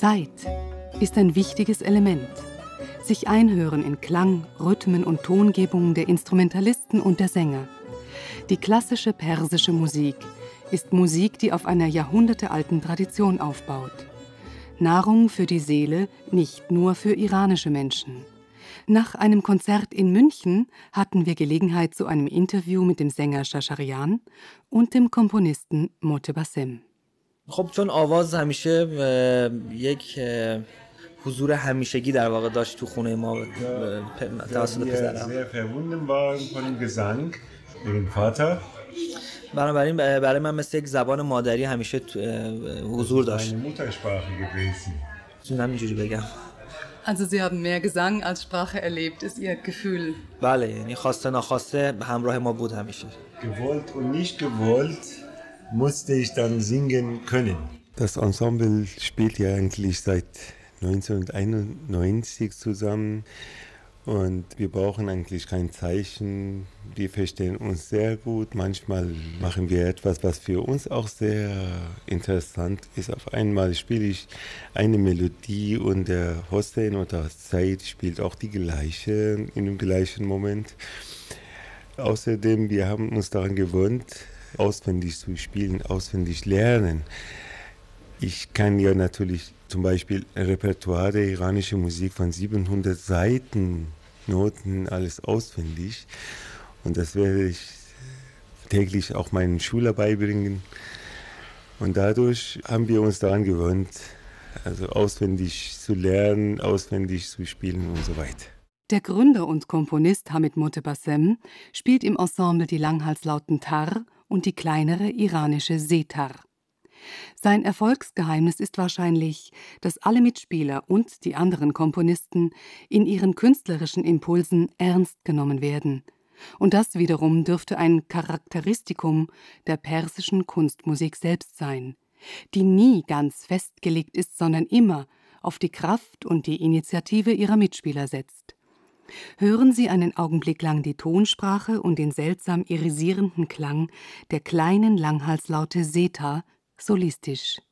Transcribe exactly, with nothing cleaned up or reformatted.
Zeit ist ein wichtiges Element. Sich einhören in Klang, Rhythmen und Tongebungen der Instrumentalisten und der Sänger. Die klassische persische Musik ist Musik, die auf einer jahrhundertealten Tradition aufbaut. Nahrung für die Seele, nicht nur für iranische Menschen. Nach einem Konzert in München hatten wir Gelegenheit zu einem Interview mit dem Sänger Shasharian und dem Komponisten Motebasem. خب چون آواز همیشه یک حضور همیشگی در واقع داشت تو خونه ما توسط پدرم. sehr verbunden waren von dem Gesang mit dem Vater. بنابراین برای من مثل یک زبان مادری همیشه حضور داشت. Eine Muttersprache gewesen. میتونم اینجوری بگم. Also Sie haben mehr Gesang als Sprache erlebt, ist Ihr Gefühl? بله، یعنی خواسته ناخواسته همراه ما بود همیشه. Gewollt und nicht gewollt musste ich dann singen können. Das Ensemble spielt ja eigentlich seit neunzehnhunderteinundneunzig zusammen und wir brauchen eigentlich kein Zeichen. Wir verstehen uns sehr gut. Manchmal machen wir etwas, was für uns auch sehr interessant ist. Auf einmal spiele ich eine Melodie und der Hossein oder Said spielt auch die gleiche in dem gleichen Moment. Außerdem, wir haben uns daran gewöhnt, auswendig zu spielen, auswendig lernen. Ich kann ja natürlich zum Beispiel ein Repertoire der iranischen Musik von siebenhundert Seiten, Noten, alles auswendig. Und das werde ich täglich auch meinen Schülern beibringen. Und dadurch haben wir uns daran gewöhnt, also auswendig zu lernen, auswendig zu spielen und so weiter. Der Gründer und Komponist Hamid Motebasem spielt im Ensemble die Langhalslauten Tar und die kleinere iranische Setar. Sein Erfolgsgeheimnis ist wahrscheinlich, dass alle Mitspieler und die anderen Komponisten in ihren künstlerischen Impulsen ernst genommen werden. Und das wiederum dürfte ein Charakteristikum der persischen Kunstmusik selbst sein, die nie ganz festgelegt ist, sondern immer auf die Kraft und die Initiative ihrer Mitspieler setzt. Hören Sie einen Augenblick lang die Tonsprache und den seltsam irisierenden Klang der kleinen Langhalslaute Setar solistisch.